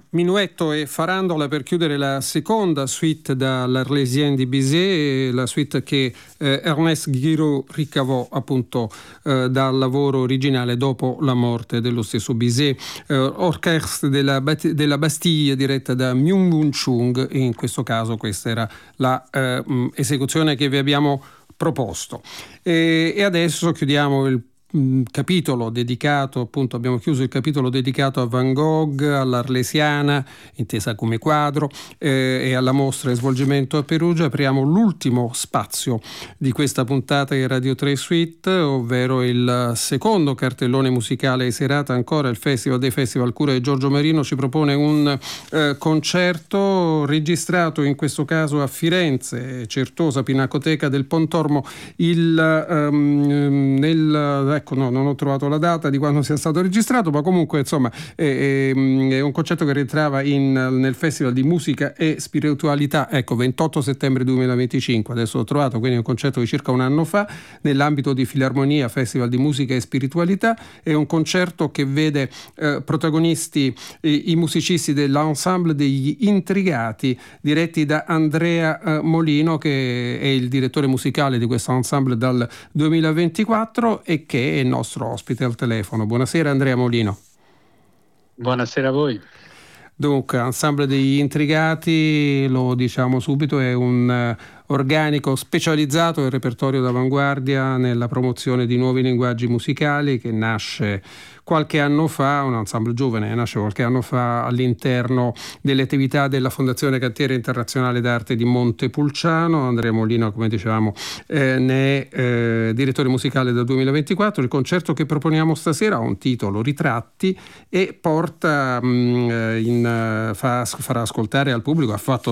Minuetto e farandola per chiudere la seconda suite dall'Arlésienne di Bizet, la suite che Ernest Guiraud ricavò appunto dal lavoro originale dopo la morte dello stesso Bizet, Orchestre della Bastille diretta da Myung-Whun Chung, e in questo caso questa era la esecuzione che vi abbiamo proposto. E adesso chiudiamo il capitolo dedicato, appunto abbiamo chiuso il capitolo dedicato a Van Gogh, all'Arlesiana intesa come quadro, e alla mostra in svolgimento a Perugia. Apriamo l'ultimo spazio di questa puntata di Radio 3 Suite, ovvero il secondo cartellone musicale serata. Ancora il Festival dei Festival cura di Giorgio Marino ci propone un concerto registrato in questo caso a Firenze, Certosa Pinacoteca del Pontormo, ecco, no, non ho trovato la data di quando sia stato registrato, ma comunque insomma è un concerto che rientrava nel Festival di Musica e Spiritualità, ecco, 28 settembre 2025, adesso l'ho trovato, quindi è un concerto di circa un anno fa, nell'ambito di Filarmonia, Festival di Musica e Spiritualità. È un concerto che vede protagonisti i musicisti dell'Ensemble degli Intrigati, diretti da Andrea Molino, che è il direttore musicale di questo ensemble dal 2024 e che è il nostro ospite al telefono. Buonasera Andrea Molino. Buonasera a voi. Dunque, Ensemble degli Intrigati, lo diciamo subito, è un organico specializzato nel repertorio d'avanguardia nella promozione di nuovi linguaggi musicali, che nasce qualche anno fa, un ensemble giovane, nasce qualche anno fa all'interno delle attività della Fondazione Cantiere Internazionale d'Arte di Montepulciano. Andrea Molino, come dicevamo, ne è direttore musicale dal 2024. Il concerto che proponiamo stasera ha un titolo, Ritratti, e porta farà ascoltare al pubblico, ha fatto